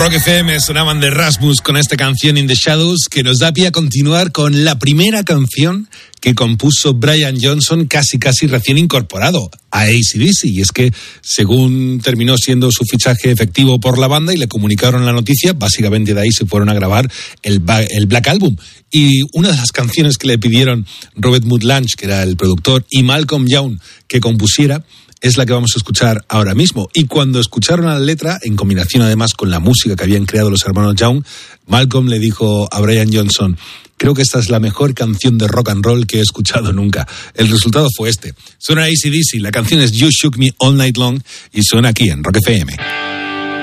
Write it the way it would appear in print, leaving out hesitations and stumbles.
Rock FM sonaban de Rasmus con esta canción In the Shadows, que nos da pie a continuar con la primera canción que compuso Brian Johnson casi recién incorporado a AC/DC. Y es que, según terminó siendo su fichaje efectivo por la banda y le comunicaron la noticia, básicamente de ahí se fueron a grabar el Black Album. Y una de las canciones que le pidieron Robert Mutt Lange, que era el productor, y Malcolm Young que compusiera, es la que vamos a escuchar ahora mismo. Y cuando escucharon la letra, en combinación además con la música que habían creado los hermanos Young, Malcolm le dijo a Brian Johnson: creo que esta es la mejor canción de rock and roll que he escuchado nunca. El resultado fue este. Suena AC/DC, la canción es You Shook Me All Night Long y suena aquí en Rock FM.